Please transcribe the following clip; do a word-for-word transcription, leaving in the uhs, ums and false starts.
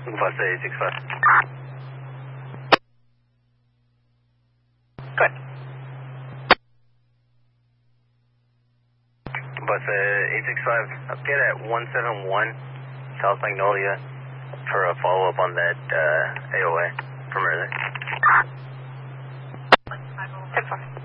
Bus eight six five. Good. Bus eight six five, I'll get at one seven one South Magnolia for a follow-up on that uh, A O A from earlier. ten four.